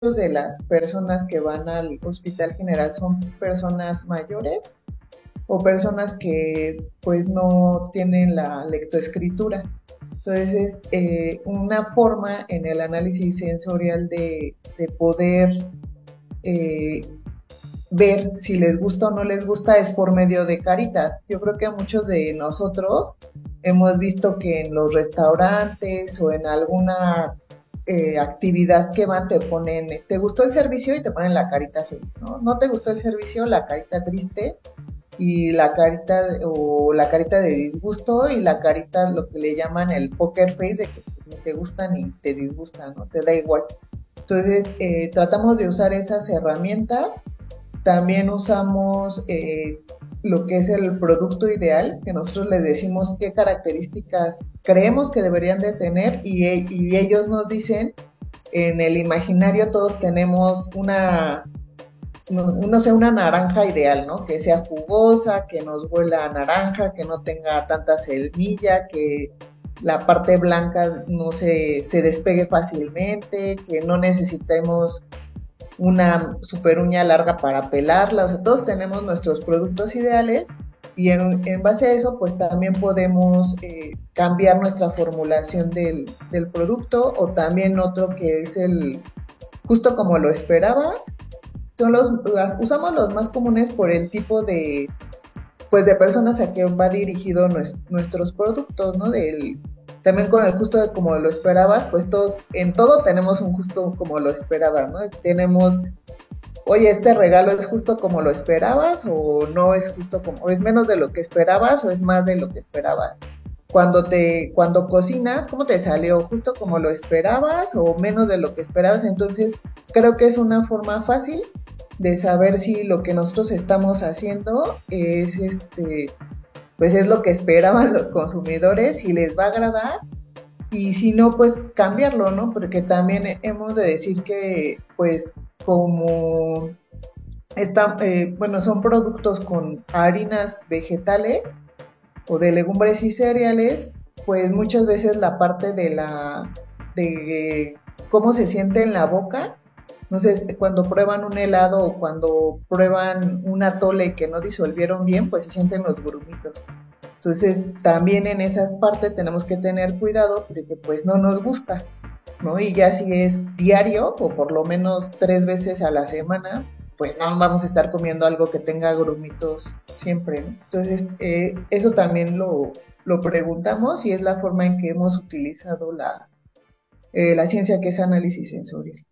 de las personas que van al hospital general son personas mayores o personas que pues no tienen la lectoescritura. Entonces es una forma en el análisis sensorial de poder eh, ver si les gusta o no les gusta es por medio de caritas. Yo creo que muchos de nosotros hemos visto que en los restaurantes o en alguna actividad que van te ponen, ¿te gustó el servicio? Y te ponen la carita feliz, ¿no? ¿No te gustó el servicio? La carita triste y la carita o la carita de disgusto y la carita, lo que le llaman el poker face, de que ni te gusta ni te disgusta, ¿no? Te da igual. Entonces tratamos de usar esas herramientas. También usamos lo que es el producto ideal, que nosotros les decimos qué características creemos que deberían de tener y ellos nos dicen, en el imaginario todos tenemos no sé, una naranja ideal, ¿no? Que sea jugosa, que nos huela a naranja, que no tenga tanta semilla, que la parte blanca no se despegue fácilmente, que no necesitemos una super uña larga para pelarla. O sea, todos tenemos nuestros productos ideales y en base a eso pues también podemos cambiar nuestra formulación del producto, o también otro que es el justo como lo esperabas. Usamos los más comunes por el tipo de pues de personas a quien va dirigido nuestros productos, ¿no? También con el justo de como lo esperabas, pues todos, en todo tenemos un justo como lo esperabas, ¿no? Tenemos, oye, este regalo es justo como lo esperabas, o no es justo como, o es menos de lo que esperabas, o es más de lo que esperabas. Cuando cocinas, ¿cómo te salió? ¿Justo como lo esperabas o menos de lo que esperabas? Entonces, creo que es una forma fácil de saber si lo que nosotros estamos haciendo es pues es lo que esperaban los consumidores, si les va a agradar, y si no, pues cambiarlo, ¿no? Porque también hemos de decir que, pues, como bueno, son productos con harinas vegetales o de legumbres y cereales, pues muchas veces la parte de cómo se siente en la boca, no sé, cuando prueban un helado o cuando prueban un atole que no disolvieron bien, pues se sienten los grumitos. Entonces, también en esas partes tenemos que tener cuidado porque pues no nos gusta, ¿no? Y ya si es diario o por lo menos 3 veces a la semana, pues no vamos a estar comiendo algo que tenga grumitos siempre, ¿no? Entonces, eso también lo preguntamos y es la forma en que hemos utilizado la ciencia, que es análisis sensorial.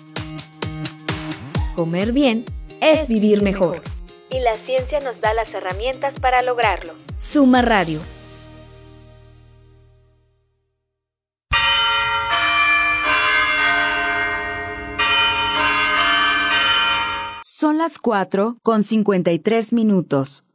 Comer bien es vivir mejor. Y la ciencia nos da las herramientas para lograrlo. Suma Radio. Son las 4:53.